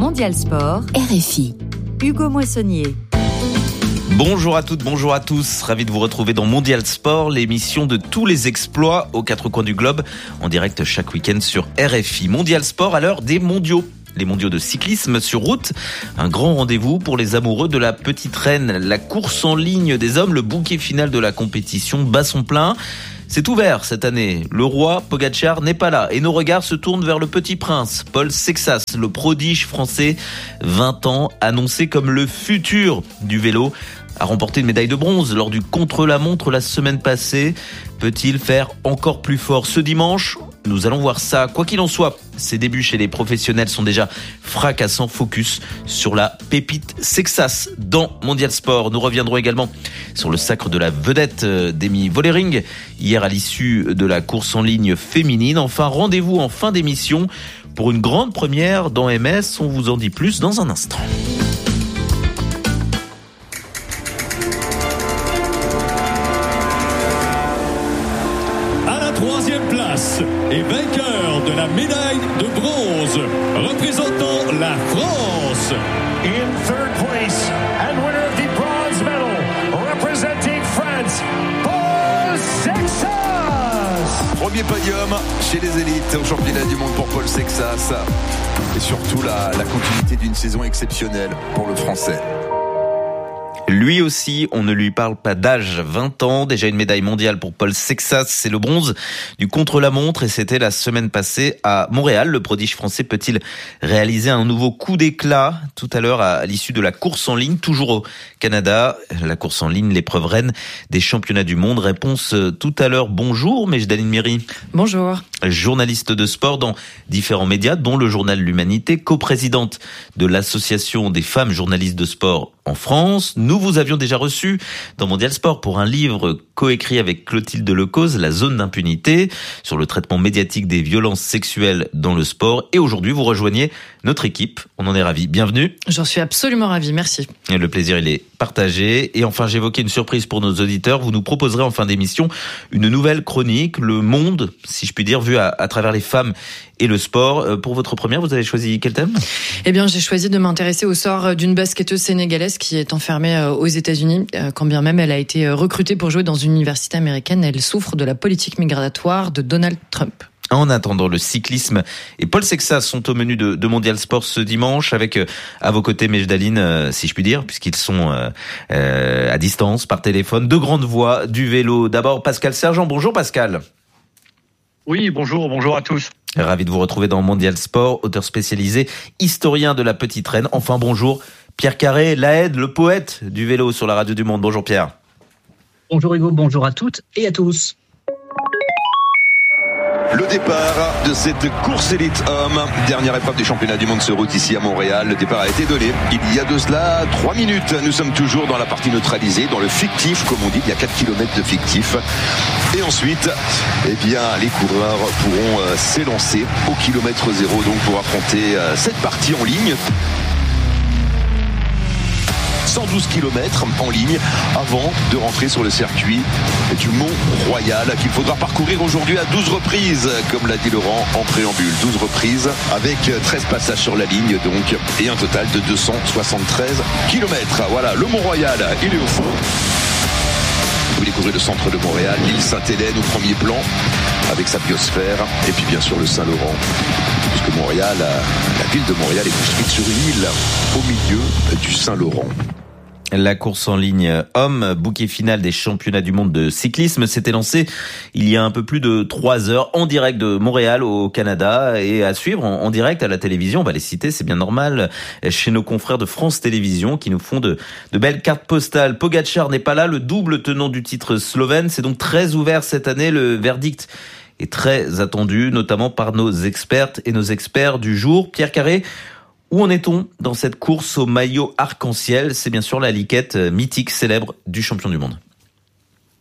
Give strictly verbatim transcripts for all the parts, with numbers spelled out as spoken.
Mondial Sport, R F I. Hugo Moissonnier. Bonjour à toutes, bonjour à tous. Ravi de vous retrouver dans Mondial Sport, l'émission de tous les exploits aux quatre coins du globe, en direct chaque week-end sur R F I. Mondial Sport à l'heure des mondiaux. Les mondiaux de cyclisme sur route, un grand rendez-vous pour les amoureux de la petite reine. La course en ligne des hommes, le bouquet final de la compétition bat son plein. C'est ouvert cette année. Le roi Pogačar n'est pas là et nos regards se tournent vers le petit prince, Paul Sexas, le prodige français, vingt ans, annoncé comme le futur du vélo, a remporté une médaille de bronze lors du contre-la-montre la semaine passée. Peut-il faire encore plus fort ce dimanche ? Nous allons voir ça. Quoi qu'il en soit, ses débuts chez les professionnels sont déjà fracassants. Focus sur la pépite Sexas dans Mondial Sport. Nous reviendrons également sur le sacre de la vedette Demi Vollering hier à l'issue de la course en ligne féminine. Enfin, rendez-vous en fin d'émission pour une grande première dans M S. On vous en dit plus dans un instant. Et vainqueur de la médaille de bronze, représentant la France. In third place and winner of the bronze medal, representing France, Paul Sexas. Premier podium chez les élites au championnat du monde pour Paul Sexas. Et surtout la, la continuité d'une saison exceptionnelle pour le Français. Lui aussi, on ne lui parle pas d'âge, vingt ans, déjà une médaille mondiale pour Paul Sexas, c'est le bronze du contre-la-montre et c'était la semaine passée à Montréal. Le prodige français peut-il réaliser un nouveau coup d'éclat tout à l'heure à l'issue de la course en ligne, toujours au Canada, la course en ligne, l'épreuve reine des championnats du monde. Réponse tout à l'heure. Bonjour, Mejdaline Miri. Bonjour. Journaliste de sport dans différents médias, dont le journal L'Humanité, coprésidente de l'association des femmes journalistes de sport en France. Nous vous avions déjà reçu dans Mondial Sport pour un livre coécrit avec Clotilde Lecause, La zone d'impunité, sur le traitement médiatique des violences sexuelles dans le sport. Et aujourd'hui, vous rejoignez notre équipe. On en est ravis. Bienvenue. J'en suis absolument ravi. Merci. Et le plaisir, il est partagé. Et enfin, j'évoquais une surprise pour nos auditeurs. Vous nous proposerez en fin d'émission une nouvelle chronique, le monde, si je puis dire, vu à, à travers les femmes et le sport. Pour votre première, vous avez choisi quel thème ? Eh bien, j'ai choisi de m'intéresser au sort d'une basketteuse sénégalaise qui est enfermée aux États-Unis. Quand bien même elle a été recrutée pour jouer dans une université américaine, elle souffre de la politique migratoire de Donald Trump. En attendant, le cyclisme et Paul Sexas sont au menu de, de Mondial Sport ce dimanche avec euh, à vos côtés Mejdaline, euh, si je puis dire, puisqu'ils sont euh, euh, à distance, par téléphone, de grandes voix du vélo. D'abord, Pascal Sergent. Bonjour Pascal. Oui, bonjour, bonjour à tous. Ravi de vous retrouver dans Mondial Sport, auteur spécialisé, historien de la petite reine. Enfin, bonjour Pierre Carré, Laed, le poète du vélo sur la radio du monde. Bonjour Pierre. Bonjour Hugo, bonjour à toutes et à tous. Le départ de cette course élite homme, dernière épreuve du championnat du monde sur route ici à Montréal. Le départ a été donné il y a de cela trois minutes. Nous sommes toujours dans la partie neutralisée, dans le fictif comme on dit, il y a quatre kilomètres de fictif. Et ensuite, eh bien, les coureurs pourront euh, s'élancer au kilomètre zéro donc pour affronter euh, cette partie en ligne. cent douze kilomètres en ligne avant de rentrer sur le circuit du Mont-Royal qu'il faudra parcourir aujourd'hui à douze reprises, comme l'a dit Laurent en préambule. douze reprises avec treize passages sur la ligne donc et un total de deux cent soixante-treize kilomètres. Voilà, le Mont-Royal, il est au fond. Vous découvrez le centre de Montréal, l'île Sainte-Hélène au premier plan avec sa biosphère et puis bien sûr le Saint-Laurent. Puisque Montréal, la ville de Montréal est construite sur une île au milieu du Saint-Laurent. La course en ligne homme, bouquet final des championnats du monde de cyclisme, s'était lancé il y a un peu plus de trois heures en direct de Montréal au Canada et à suivre en, en direct à la télévision. On va les citer, c'est bien normal, chez nos confrères de France Télévisions qui nous font de, de belles cartes postales. Pogačar n'est pas là, le double tenant du titre slovène. C'est donc très ouvert cette année. Le verdict est très attendu, notamment par nos expertes et nos experts du jour. Pierre Carré, où en est-on dans cette course au maillot arc-en-ciel ? C'est bien sûr la liquette mythique, célèbre du champion du monde.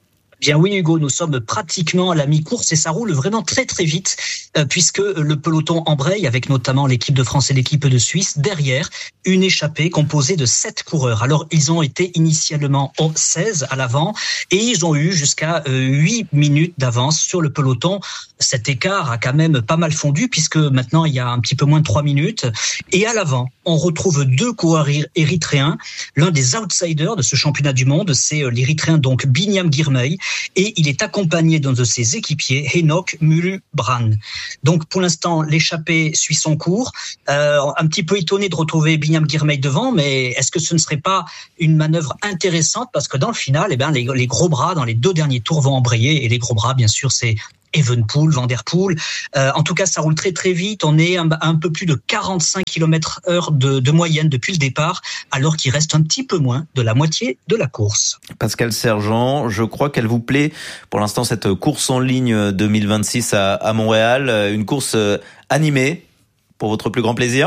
Bien oui Hugo, nous sommes pratiquement à la mi-course et ça roule vraiment très très vite euh, puisque le peloton embraye avec notamment l'équipe de France et l'équipe de Suisse. Derrière, une échappée composée de sept coureurs. Alors ils ont été initialement seize à l'avant et ils ont eu jusqu'à euh, huit minutes d'avance sur le peloton. Cet écart a quand même pas mal fondu puisque maintenant il y a un petit peu moins de trois minutes. Et à l'avant, on retrouve deux coureurs érythréens. L'un des outsiders de ce championnat du monde, c'est l'érythréen donc Binyam Girmay. Et il est accompagné d'un de ses équipiers, Henok Mulubran. Donc pour l'instant, l'échappée suit son cours. Euh, un petit peu étonné de retrouver Binyam Girmay devant, mais est-ce que ce ne serait pas une manœuvre intéressante parce que dans le final, eh bien, les, les gros bras dans les deux derniers tours vont embrayer et les gros bras, bien sûr, c'est Evenepoel, Van Der Poel. Euh, en tout cas, ça roule très très vite. On est à un, un peu plus de quarante-cinq kilomètres heure de, de moyenne depuis le départ, alors qu'il reste un petit peu moins de la moitié de la course. Pascal Sergent, je crois qu'elle vous plaît pour l'instant cette course en ligne deux mille vingt-six à, à Montréal, une course animée pour votre plus grand plaisir.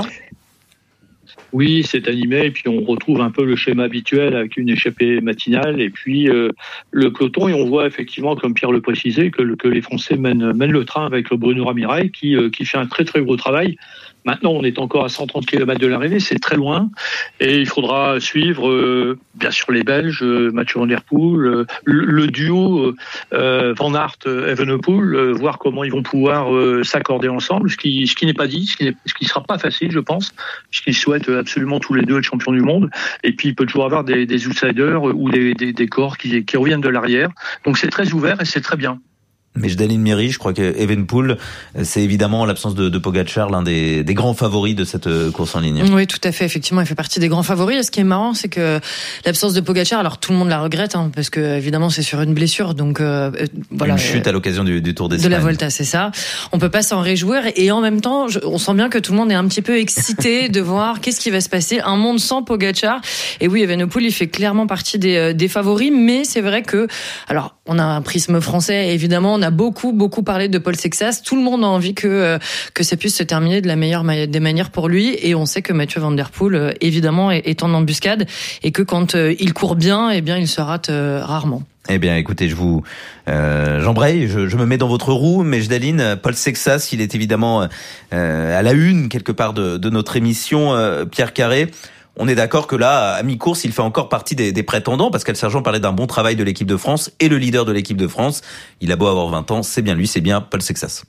Oui, c'est animé et puis on retrouve un peu le schéma habituel avec une échappée matinale et puis euh, le peloton et on voit effectivement, comme Pierre le précisait, que, que les Français mènent, mènent le train avec le Bruno Ramirez qui, euh, qui fait un très très gros travail. Maintenant, on est encore à cent trente kilomètres de l'arrivée, c'est très loin et il faudra suivre euh, bien sûr les Belges, euh, Mathieu Van Der Poel, euh, le, le duo euh, Van Aert-Evenepoel, euh, voir comment ils vont pouvoir euh, s'accorder ensemble, ce qui, ce qui n'est pas dit, ce qui, ce qui sera pas facile, je pense, puisqu'ils souhaitent absolument tous les deux être champions du monde. Et puis, il peut toujours avoir des, des outsiders ou des, des, des corps qui, qui reviennent de l'arrière. Donc, c'est très ouvert et c'est très bien. Mais Jdeline Merrie, je crois que Evenepoel, c'est évidemment l'absence de, de Pogačar, l'un des, des grands favoris de cette course en ligne. Oui, tout à fait. Effectivement, il fait partie des grands favoris. Et ce qui est marrant, c'est que l'absence de Pogačar, alors tout le monde la regrette, hein, parce que évidemment c'est sur une blessure, donc euh, voilà. Une chute à l'occasion du, du Tour d'Espagne. De la Volta, c'est ça. On peut pas s'en réjouir. Et en même temps, je, on sent bien que tout le monde est un petit peu excité de voir qu'est-ce qui va se passer. Un monde sans Pogačar. Et oui, Evenepoel, il fait clairement partie des, des favoris. Mais c'est vrai que, alors, on a un prisme français, évidemment, on a beaucoup, beaucoup parlé de Paul Sexas. Tout le monde a envie que que ça puisse se terminer de la meilleure des manières pour lui. Et on sait que Mathieu Van Der Poel, évidemment, est en embuscade et que quand il court bien, eh bien, il se rate rarement. Eh bien, écoutez, je vous, euh, j'embraye, je, je me mets dans votre roue, mais Jdeline, Paul Sexas, il est évidemment euh, à la une quelque part de, de notre émission. Euh, Pierre Carré. On est d'accord que là, à mi-course, il fait encore partie des, des prétendants. Pascal Sergent parlait d'un bon travail de l'équipe de France et le leader de l'équipe de France. Il a beau avoir vingt ans, c'est bien lui, c'est bien Paul Sexas.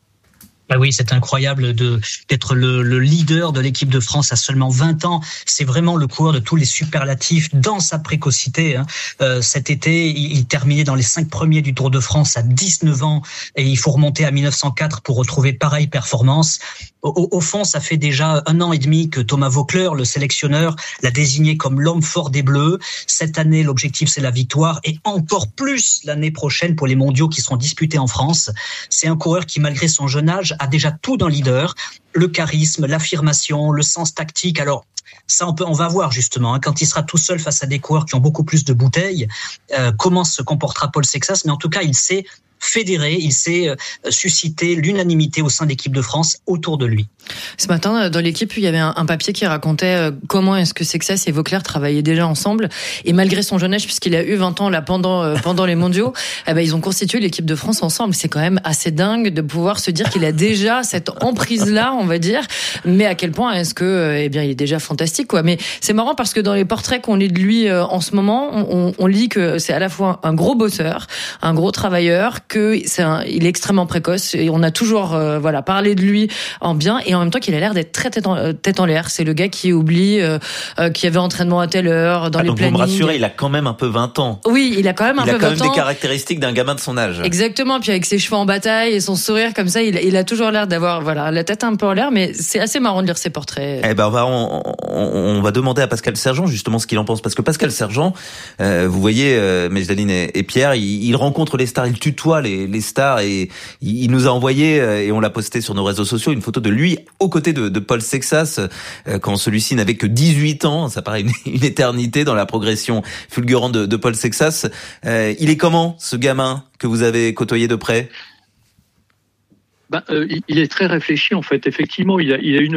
Ah oui, c'est incroyable de d'être le, le leader de l'équipe de France à seulement vingt ans. C'est vraiment le coureur de tous les superlatifs dans sa précocité. Hein. Euh, cet été, il, il terminait dans les cinq premiers du Tour de France à dix-neuf ans et il faut remonter à mille neuf cent quatre pour retrouver pareille performance. Au, au fond, ça fait déjà un an et demi que Thomas Voeckler, le sélectionneur, l'a désigné comme l'homme fort des Bleus. Cette année, l'objectif, c'est la victoire et encore plus l'année prochaine pour les mondiaux qui seront disputés en France. C'est un coureur qui, malgré son jeune âge, a déjà tout d'un leader. Le charisme, l'affirmation, le sens tactique. Alors, ça, on peut, on va voir justement, hein, quand il sera tout seul face à des coureurs qui ont beaucoup plus de bouteilles, euh, comment se comportera Paul Sexas. Mais en tout cas, il sait fédéré, il s'est suscité l'unanimité au sein de l'équipe de France autour de lui. Ce matin, dans l'équipe, il y avait un papier qui racontait comment est-ce que Sexas et Voeckler travaillaient déjà ensemble. Et malgré son jeune âge, puisqu'il a eu vingt ans là pendant pendant les mondiaux, eh ben ils ont constitué l'équipe de France ensemble. C'est quand même assez dingue de pouvoir se dire qu'il a déjà cette emprise-là, on va dire. Mais à quel point est-ce que, eh bien, il est déjà fantastique, quoi. Mais c'est marrant parce que dans les portraits qu'on lit de lui en ce moment, on, on lit que c'est à la fois un gros bosseur, un gros travailleur, que c'est un, il est extrêmement précoce et on a toujours euh, voilà parlé de lui en bien et en même temps qu'il a l'air d'être très tête en, tête en l'air. C'est le gars qui oublie euh, euh, qu'il y avait entraînement à telle heure dans ah, les donc plannings. Vous me rassurez, il a quand même un peu vingt ans. Oui, il a quand même un il peu vingt ans. Il a quand même des caractéristiques d'un gamin de son âge. Exactement. Puis avec ses cheveux en bataille et son sourire comme ça, il, il a toujours l'air d'avoir voilà la tête un peu en l'air. Mais c'est assez marrant de lire ses portraits. Eh ben on va on, on, on va demander à Pascal Sergent justement ce qu'il en pense parce que Pascal Sergent, euh, vous voyez, euh, Jdeline et, et Pierre, il, il rencontre les stars, il tutoie les, les stars et il, il nous a envoyé euh, et on l'a posté sur nos réseaux sociaux une photo de lui aux côtés de, de Paul Sexas euh, quand celui-ci n'avait que dix-huit ans. Ça paraît une, une éternité dans la progression fulgurante de, de Paul Sexas. Euh, il est comment ce gamin que vous avez côtoyé de près? Ben, euh, il est très réfléchi en fait. Effectivement, il a, il a une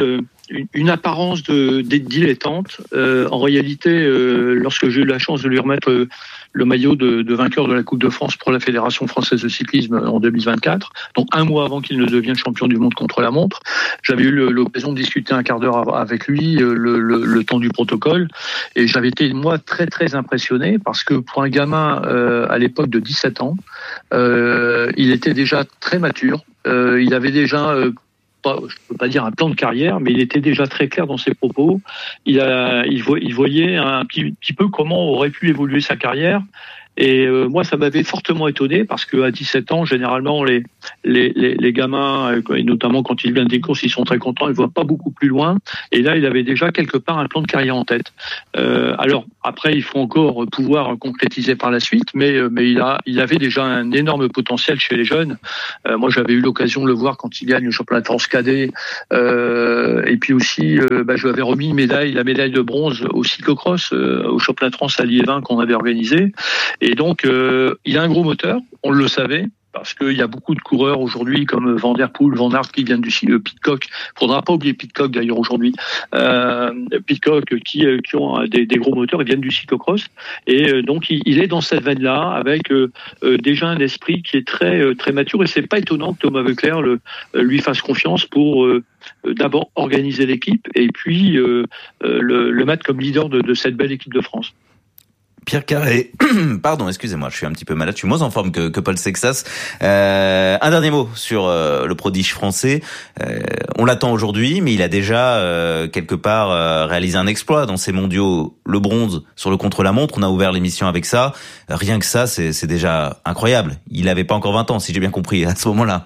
une, une apparence de, de dilettante. Euh, en réalité, euh, lorsque j'ai eu la chance de lui remettre euh, le maillot de, de vainqueur de la Coupe de France pour la Fédération française de cyclisme en deux mille vingt-quatre, donc un mois avant qu'il ne devienne champion du monde contre la montre, j'avais eu le, l'occasion de discuter un quart d'heure avec lui, le, le, le temps du protocole, et j'avais été, moi, très très impressionné, parce que pour un gamin euh, à l'époque de dix-sept ans, euh, il était déjà très mature, euh, il avait déjà... Euh, Pas, je ne peux pas dire un plan de carrière, mais il était déjà très clair dans ses propos. Il, a, il, vo, il voyait un petit, petit peu comment aurait pu évoluer sa carrière. Et euh, moi, ça m'avait fortement étonné parce qu'à dix-sept ans, généralement, les, les, les, les gamins, et notamment quand ils viennent des courses, ils sont très contents, ils ne voient pas beaucoup plus loin. Et là, il avait déjà quelque part un plan de carrière en tête. Euh, alors, après, il faut encore pouvoir concrétiser par la suite, mais, mais il, a, il avait déjà un énorme potentiel chez les jeunes. Euh, moi, j'avais eu l'occasion de le voir quand il gagne le championnat de France cadet. Euh, et puis aussi, euh, bah, je lui avais remis une médaille, la médaille de bronze au cyclocross, euh, au championnat de France à Liévin qu'on avait organisé. Et donc, euh, il a un gros moteur, on le savait, parce qu'il y a beaucoup de coureurs aujourd'hui comme Van Der Poel, Van Aert qui viennent du euh, Pidcock. Il faudra pas oublier Pidcock d'ailleurs aujourd'hui. Euh, Pidcock qui, qui ont des, des gros moteurs, ils viennent du cyclocross. Et euh, donc, il, il est dans cette veine-là avec euh, euh, déjà un esprit qui est très euh, très mature. Et c'est pas étonnant que Thomas Voeckler le, euh, lui fasse confiance pour euh, d'abord organiser l'équipe et puis euh, euh, le, le mettre comme leader de, de cette belle équipe de France. Pierre Carré, pardon, excusez-moi, je suis un petit peu malade, je suis moins en forme que, que Paul Sexas. Euh, un dernier mot sur euh, le prodige français. Euh, on l'attend aujourd'hui, mais il a déjà euh, quelque part euh, réalisé un exploit dans ces mondiaux, le bronze sur le contre-la-montre. On a ouvert l'émission avec ça. Rien que ça, c'est, c'est déjà incroyable. Il n'avait pas encore vingt ans, si j'ai bien compris, à ce moment-là.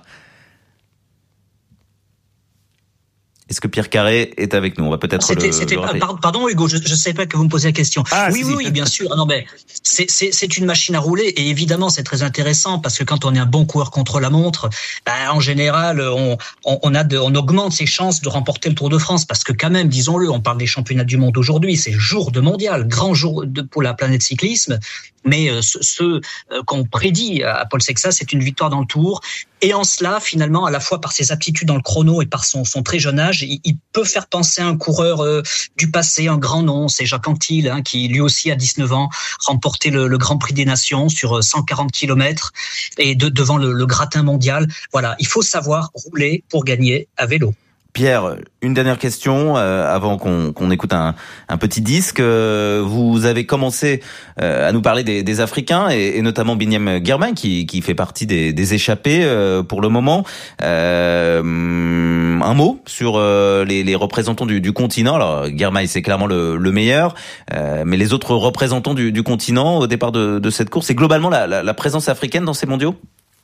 Est-ce que Pierre Carré est avec nous? On va peut-être c'était, le, c'était, le rappeler. Pardon Hugo, je ne savais pas que vous me posiez la question. Ah, oui, si, oui, si. oui, bien sûr. Ah, non, mais c'est, c'est, c'est une machine à rouler et évidemment c'est très intéressant parce que quand on est un bon coureur contre la montre, bah, en général on, on, on a de, on augmente ses chances de remporter le Tour de France parce que quand même, disons-le, on parle des championnats du monde aujourd'hui, c'est jour de mondial, grand jour de, pour la planète cyclisme. Mais euh, ce, ce euh, qu'on prédit à Paul Sexas, c'est une victoire dans le Tour. Et en cela, finalement, à la fois par ses aptitudes dans le chrono et par son, son très jeune âge, il, il peut faire penser à un coureur euh, du passé, un grand nom. C'est Jacques Anquetil, hein, qui lui aussi à dix-neuf ans remportait le, le Grand Prix des Nations sur cent quarante kilomètres et de, devant le, le gratin mondial. Voilà, il faut savoir rouler pour gagner à vélo. Pierre, une dernière question euh, avant qu'on, qu'on écoute un, un petit disque. Euh, vous avez commencé euh, à nous parler des, des Africains et, et notamment Binyam Girmay qui, qui fait partie des, des échappés euh, pour le moment. Euh, un mot sur euh, les, les représentants du, du continent. Alors Girmay c'est clairement le, le meilleur, euh, mais les autres représentants du, du continent au départ de, de cette course, c'est globalement la, la, la présence africaine dans ces mondiaux.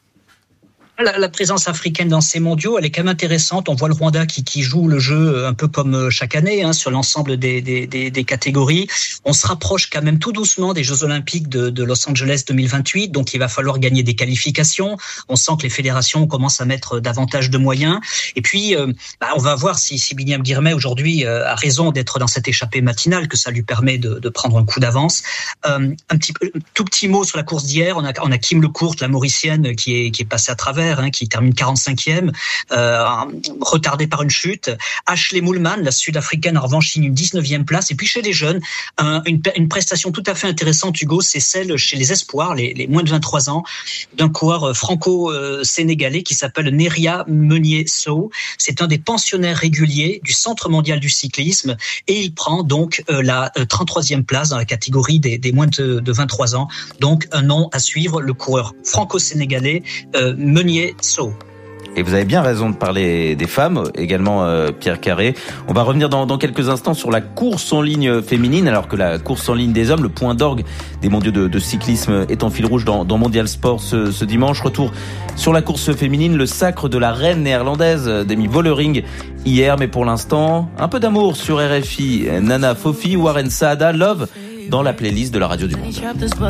La, la présence africaine dans ces mondiaux, elle est quand même intéressante. On voit le Rwanda qui, qui joue le jeu un peu comme chaque année, hein, sur l'ensemble des, des, des, des catégories. On se rapproche quand même tout doucement des Jeux Olympiques de, de Los Angeles deux mille vingt-huit, donc il va falloir gagner des qualifications. On sent que les fédérations commencent à mettre davantage de moyens. Et puis, euh, bah, on va voir si, si Binyam Girmay aujourd'hui euh, a raison d'être dans cette échappée matinale, que ça lui permet de, de prendre un coup d'avance. Euh, un petit tout petit mot sur la course d'hier. On a, on a Kim Lecourt, la Mauricienne, qui est, qui est passée à travers. Hein, qui termine quarante-cinquième, euh, retardée par une chute. Ashley Moolman, la Sud-Africaine, en revanche, signe une dix-neuvième place. Et puis chez les jeunes, un, une, une prestation tout à fait intéressante, Hugo, c'est celle chez les espoirs, les, les moins de vingt-trois ans, d'un coureur franco-sénégalais qui s'appelle Neria Meunier-Sow. C'est un des pensionnaires réguliers du Centre mondial du cyclisme et il prend donc euh, la euh, trente-troisième place dans la catégorie des, des moins de, de vingt-trois ans. Donc un nom à suivre, le coureur franco-sénégalais euh, Meunier-Sow. Et vous avez bien raison de parler des femmes, également euh, Pierre Carré. On va revenir dans, dans quelques instants sur la course en ligne féminine, alors que la course en ligne des hommes, le point d'orgue des mondiaux de, de cyclisme, est en fil rouge dans, dans Mondial Sport ce, ce dimanche. Retour sur la course féminine, le sacre de la reine néerlandaise Demi Vollering hier, mais pour l'instant, un peu d'amour sur R F I. Nana Fofi, Warren Saada, Love, dans la playlist de la radio du monde.